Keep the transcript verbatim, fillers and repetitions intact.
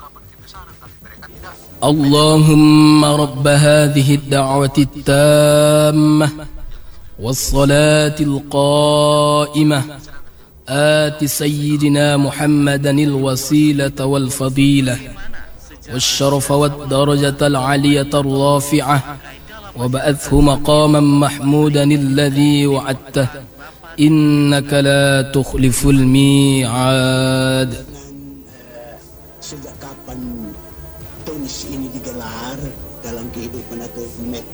اللهم رب هذه الدعوة التامة والصلاة القائمة آت سيدنا محمدا الوسيلة والفضيلة والشرف والدرجة العلية الرافعة وبعثه مقاما محمودا الذي وعدته إنك لا تخلف الميعاد. Sejak kapan tunis ini digelar dalam kehidupan atau